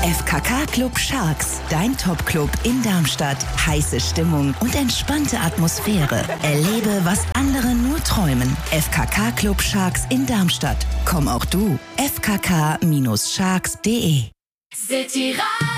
FKK Club Sharks, dein Top-Club in Darmstadt. Heiße Stimmung und entspannte Atmosphäre. Erlebe, was andere nur träumen. FKK Club Sharks in Darmstadt. Komm auch du. fkk-sharks.de City Radio.